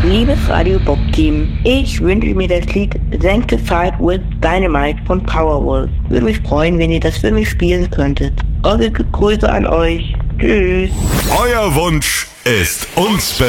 Liebes Radio Bob Team, ich wünsche mir das Lied Sanctified with Dynamite von Powerwolf. Würde mich freuen, wenn ihr das für mich spielen könntet. Eure Grüße an euch. Tschüss. Euer Wunsch ist uns